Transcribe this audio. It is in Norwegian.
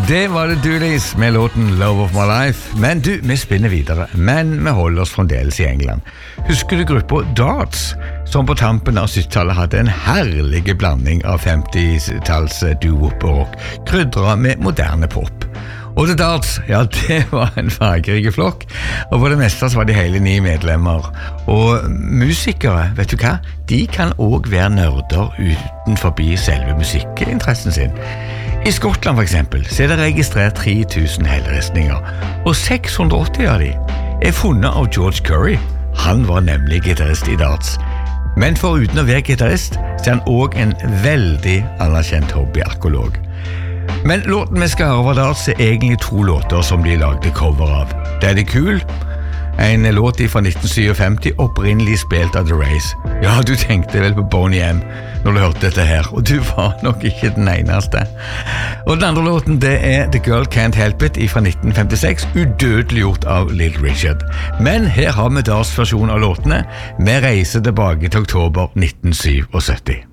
Det var det Doolies med låten Love of My Life. Men du, vi spinner videre, men vi holder oss fremdeles i England. Husker du gruppa Darts, som på tampen av 70-tallet hadde en herlig blanding av 50-talls doo-wop og rock, krydret med moderne pop. Og The Darts, ja, det var en fargerike flokk, og på det meste så var de hele 9 medlemmer. Og musikere, vet du hva? De kan også være nørder utenfor selve musikkinteressen sin. I Skottland for eksempel, så det registrert 3000 helleristninger, og 680 av de funnet av George Curry. Han var nemlig gitarist i Darts. Men foruten å være gitarist, så han også en veldig anerkjent hobbyarkeolog. Men låten vi skal høre over Darts egentlig 2 låter som de lagde cover av. Daddy Cool, en låt fra 1957, opprinnelig spilt av The Rays. Ja, du tenkte vel på Boney M når du hørte dette her, og du var nok ikke den eneste. Og den andre låten, det The Girl Can't Help It fra 1956, udødeliggjort av Little Richard. Men her har vi Darts versjon av låtene. Vi reiser tilbake til oktober 1977.